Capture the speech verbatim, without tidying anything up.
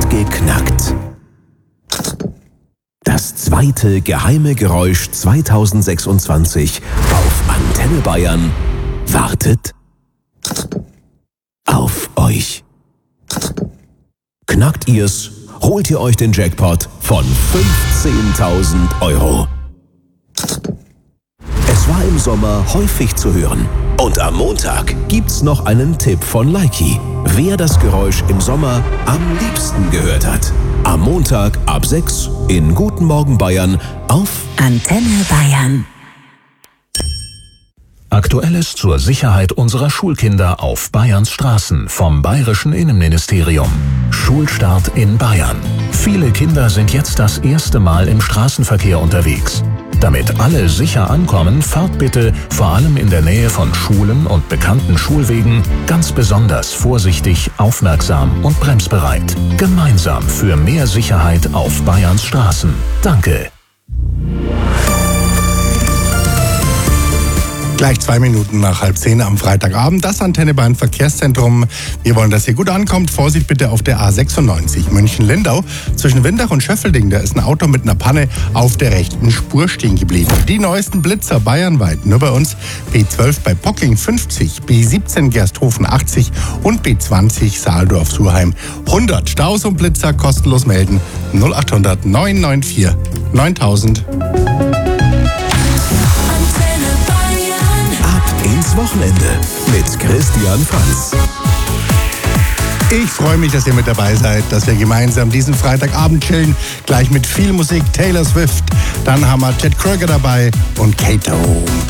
wird geknackt. Das zweite geheime Geräusch zweitausendsechsundzwanzig auf Antenne Bayern wartet auf euch. Knackt ihr's, holt ihr euch den Jackpot von fünfzehntausend Euro. Es war im Sommer häufig zu hören. Und am Montag gibt's noch einen Tipp von Likey, wer das Geräusch im Sommer am liebsten gehört hat. Am Montag ab sechs in Guten Morgen Bayern auf Antenne Bayern. Aktuelles zur Sicherheit unserer Schulkinder auf Bayerns Straßen vom Bayerischen Innenministerium. Schulstart in Bayern. Viele Kinder sind jetzt das erste Mal im Straßenverkehr unterwegs. Damit alle sicher ankommen, fahrt bitte, vor allem in der Nähe von Schulen und bekannten Schulwegen, ganz besonders vorsichtig, aufmerksam und bremsbereit. Gemeinsam für mehr Sicherheit auf Bayerns Straßen. Danke. Gleich zwei Minuten nach halb zehn am Freitagabend, das Antenne Bayern Verkehrszentrum. Wir wollen, dass ihr gut ankommt. Vorsicht bitte auf der A sechsundneunzig München-Lindau. Zwischen Windach und Schöffelding, da ist ein Auto mit einer Panne auf der rechten Spur stehen geblieben. Die neuesten Blitzer bayernweit nur bei uns. B zwölf bei Pocking fünfzig, B siebzehn Gersthofen achtzig und B zwanzig Saaldorf-Surheim hundert. Staus und Blitzer kostenlos melden. null achthundert neun neun vier neuntausend. ins Wochenende mit Christian Franz. Ich freue mich, dass ihr mit dabei seid, dass wir gemeinsam diesen Freitagabend chillen. Gleich mit viel Musik, Taylor Swift. Dann haben wir Ted Kröger dabei und Kato.